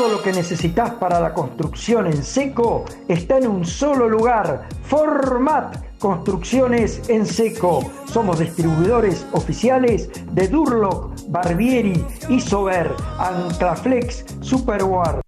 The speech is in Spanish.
Todo lo que necesitas para la construcción en seco está en un solo lugar. Format Construcciones en Seco. Somos distribuidores oficiales de Durlock, Barbieri, Isover, Anclaflex, Superguard,